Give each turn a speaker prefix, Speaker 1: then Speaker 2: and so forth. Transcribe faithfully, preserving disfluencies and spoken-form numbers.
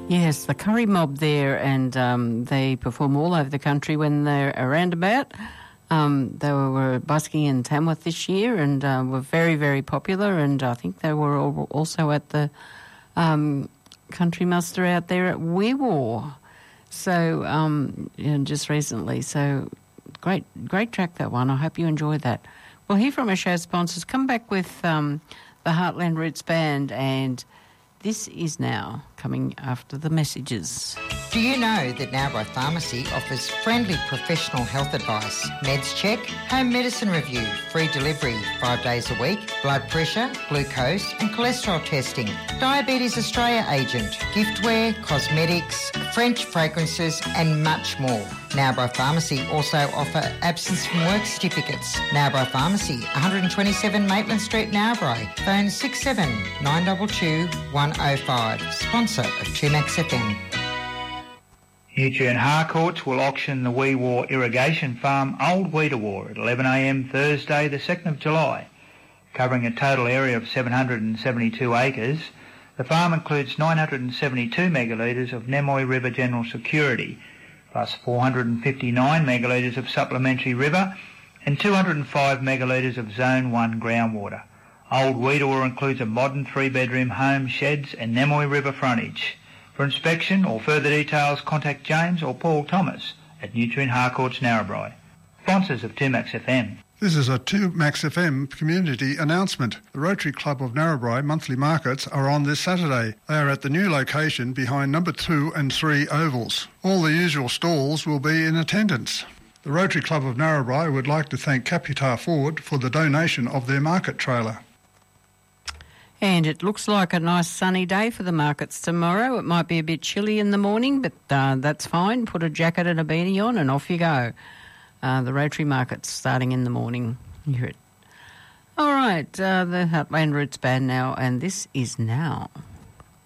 Speaker 1: Yes, the Curry Mob there, and um, they perform all over the country when they're around about. Um, they were busking in Tamworth this year and uh, were very, very popular, and I think they were also at the um, country muster out there at Weewar. So, um, you know, just recently. So, great, great track, that one. I hope you enjoyed that. We'll hear from our show sponsors. Come back with um, the Heartland Roots Band, and this is now coming after the messages.
Speaker 2: Do you know that Narrabri Pharmacy offers friendly professional health advice, meds check, home medicine review, free delivery five days a week, blood pressure, glucose and cholesterol testing, Diabetes Australia agent, giftware, cosmetics, French fragrances and much more. Narrabri Pharmacy also offer absence from work certificates. Narrabri Pharmacy, one twenty-seven Maitland Street, Narrabri. Phone six seven nine two two one oh five. Sponsor of two Max F M.
Speaker 3: Nutrient Harcourts will auction the Weewar Irrigation Farm Old Weedawar at eleven a m Thursday the second of July. Covering a total area of seven hundred seventy-two acres, the farm includes nine hundred seventy-two megalitres of Nemoy River General Security, plus four hundred fifty-nine megalitres of supplementary river and two hundred five megalitres of Zone one groundwater. Old Weedawar includes a modern three-bedroom home, sheds and Nemoy River frontage. For inspection or further details, contact James or Paul Thomas at Nutrient Harcourts, Narrabri. Sponsors of two Max F M.
Speaker 4: This is a two Max F M community announcement. The Rotary Club of Narrabri monthly markets are on this Saturday. They are at the new location behind number two and three ovals. All the usual stalls will be in attendance. The Rotary Club of Narrabri would like to thank Capitar Ford for the donation of their market trailer.
Speaker 1: And it looks like a nice sunny day for the markets tomorrow. It might be a bit chilly in the morning, but uh, that's fine. Put a jacket and a beanie on and off you go. Uh, the Rotary market's starting in the morning. You hear it. All right, uh, the Heartland Roots Band now, and this is Now.